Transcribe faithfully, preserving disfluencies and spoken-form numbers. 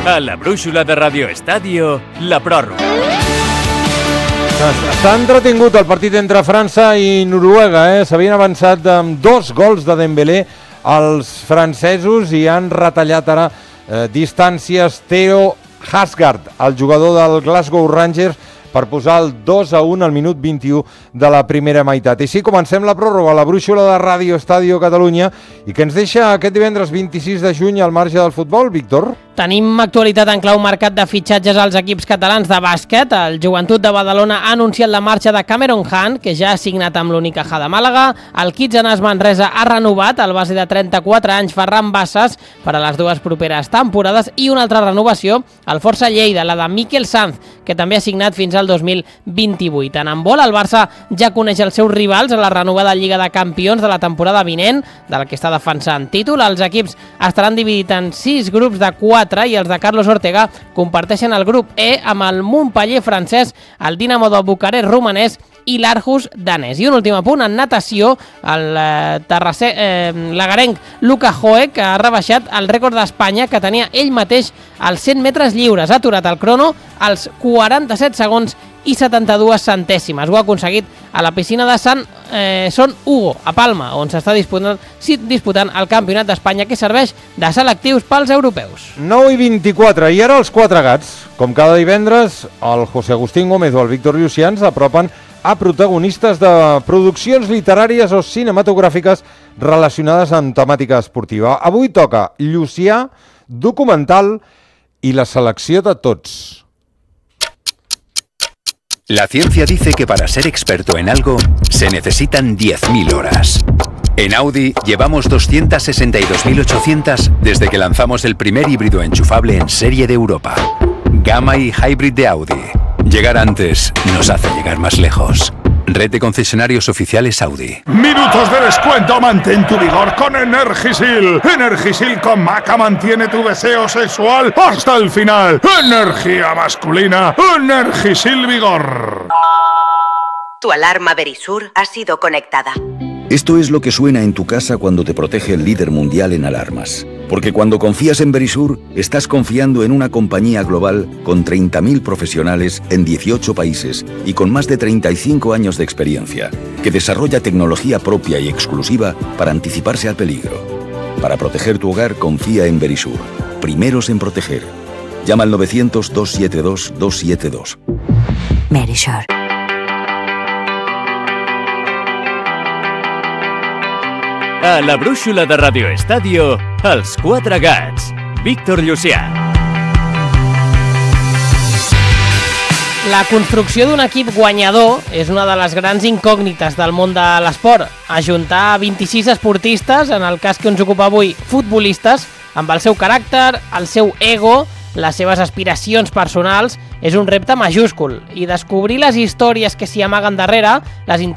A la brúixola de Radio Estadio, la pròrroga. S'ha entretingut el partit entre França i Noruega, eh? S'havien avançat amb dos gols de Dembélé els francesos i han retallat ara eh, distàncies Theo Hasgard, el jugador del Glasgow Rangers, per posar el dos a un al minut vint-i-u de la primera meitat. I sí, comencem la pròrroga, la brúixola de Radio Estadio Catalunya, i que ens deixa aquest divendres vint-i-sis de juny al marge del futbol, Víctor. Tenim actualitat en clau mercat de fitxatges als equips catalans de bàsquet. El Joventut de Badalona ha anunciat la marxa de Cameron Hunt, que ja ha signat amb l'Unicaja de Màlaga. El Kitsanas Manresa ha renovat el base de trenta-quatre anys Ferran Bassas per a les dues properes temporades, i una altra renovació, el Força Lleida, la de Miquel Sanz, que també ha signat fins al dos mil vint-i-vuit. En handbol, el Barça ja coneix els seus rivals a la renovada Lliga de Campions de la temporada vinent, de la que està defensant títol. Els equips estaran dividits en sis grups de quatre, i els de Carlos Ortega comparteixen el grup E amb el Montpellier francès, el Dinamo de Bucarest romanès i l'Arhus danès. I un últim apunt, en natació, el eh, terrasser, eh, lagarenc Luka Hoek ha rebaixat el rècord d'Espanya que tenia ell mateix als cent metres lliures. Ha aturat el crono als quaranta-set segons i setanta-dues centèsimes. Ho ha aconseguit a la piscina de Sant eh, Son Hugo, a Palma, on s'està disputant, disputant el Campionat d'Espanya, que serveix de selectius pels europeus. nou i vint-i-quatre, i ara els quatre gats. Com cada divendres, el José Agustín Gómez o el Víctor Llucians apropen a protagonistes de produccions literàries o cinematogràfiques relacionades amb temàtica esportiva. Avui toca Llucià, documental i la selecció de tots. La ciencia dice que para ser experto en algo se necesitan diez mil horas. En Audi llevamos doscientas sesenta y dos mil ochocientas desde que lanzamos el primer híbrido enchufable en serie de Europa. Gamma y Hybrid de Audi. Llegar antes nos hace llegar más lejos. Red de concesionarios oficiales Audi. Minutos de descuento, mantén tu vigor con Energisil. Energisil con maca mantiene tu deseo sexual hasta el final. Energía masculina, Energisil Vigor. Tu alarma Verisur ha sido conectada. Esto es lo que suena en tu casa cuando te protege el líder mundial en alarmas. Porque cuando confías en Verisur, estás confiando en una compañía global con treinta mil profesionales en dieciocho países y con más de treinta y cinco años de experiencia, que desarrolla tecnología propia y exclusiva para anticiparse al peligro. Para proteger tu hogar, confía en Verisur. Primeros en proteger. Llama al novecientos, dos siete dos, dos siete dos. Verisur. A la brúixola de Radio Estadio, els quatre gats. Víctor Llucià. La construcció d'un equip guanyador és una de les grans incògnites del món de l'esport. Ajuntar vint-i-sis esportistes, en el cas que ens ocupa avui, futbolistes, amb el seu caràcter, el seu ego, les seves aspiracions personals, és un repte majúscul. I descobrir les històries que s'hi amaguen darrere, les